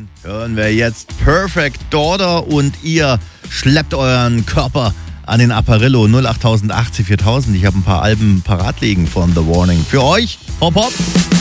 Warning hören wir jetzt Perfect Daughter und ihr schleppt euren Körper an den Apparillo 08080 4000. Ich habe ein paar Alben parat liegen von The Warning. Für euch, Hop Hop.